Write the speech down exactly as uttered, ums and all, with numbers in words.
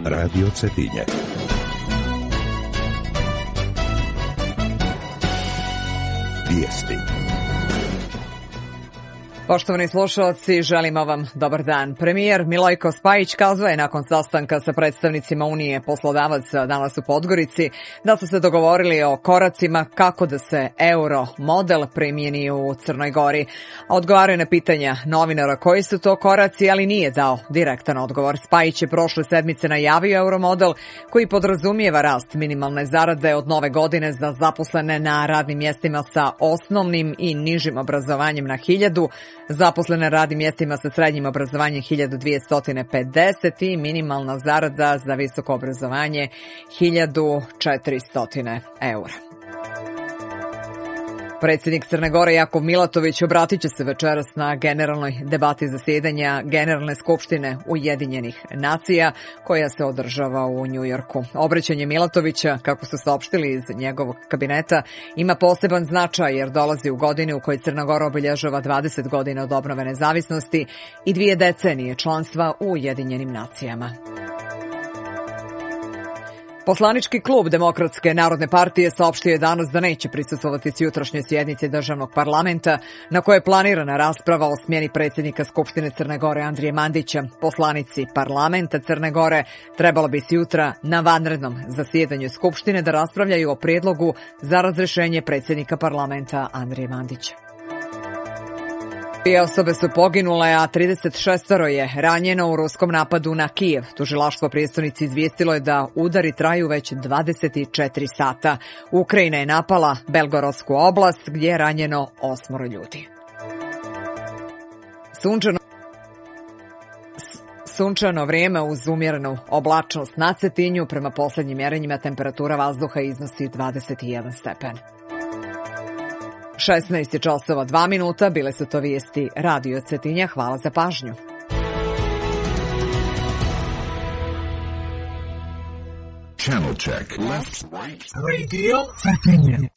Radio Cetinje. Vijesti. Poštovani slušalci, želimo vam dobar dan. Premijer Milojko Spajić kazao je nakon sastanka sa predstavnicima Unije poslodavaca danas u Podgorici da su se dogovorili o koracima kako da se euro model primjeni u Crnoj Gori. A odgovaraju na pitanja novinara koji su to koraci, ali nije dao direktan odgovor. Spajić je prošle sedmice najavio euro model koji podrazumijeva rast minimalne zarade od nove godine za zaposlene na radnim mjestima sa osnovnim i nižim obrazovanjem na hiljadu, zaposlene na radnim mjestima sa srednjim obrazovanjem hiljadu dvjesto pedeset i minimalna zarada za visoko obrazovanje hiljadu četiristo eura. Predsjednik Crne Gore Jakov Milatović obratit će se večeras na generalnoj debati zasjedanja Generalne skupštine Ujedinjenih nacija koja se održava u Njujorku. Obraćanje Milatovića, kako su saopštili iz njegovog kabineta, ima poseban značaj jer dolazi u godini u kojoj Crna Gora obilježava dvadeset godina od obnove nezavisnosti i dvije decenije članstva u Ujedinjenim nacijama. Poslanički klub Demokratske narodne partije saopštio je danas da neće prisustvovati jutrašnjoj sjednici državnog parlamenta na kojoj je planirana rasprava o smjeni predsjednika Skupštine Crne Gore Andrije Mandića. Poslanici parlamenta Crne Gore trebalo bi jutra na vanrednom zasjedanju Skupštine da raspravljaju o prijedlogu za razrješenje predsjednika parlamenta Andrije Mandića. Dvije osobe su poginule, a trideset šest je ranjeno u ruskom napadu na Kijev. Tužilaštvo prijestolnici izvijestilo je da udari traju već dvadeset četiri sata. Ukrajina je napala Belgorodsku oblast gdje je ranjeno osmoro ljudi. Sunčano Sunčano vrijeme uz umjerenu oblačnost na Cetinju. Prema posljednjim mjerenjima temperatura vazduha iznosi dvadeset jedan stepen. šesnaest je časova dva minuta, bile su to vijesti Radio Cetinja. Hvala za pažnju. Channel check. Left, right. Radio Cetinje.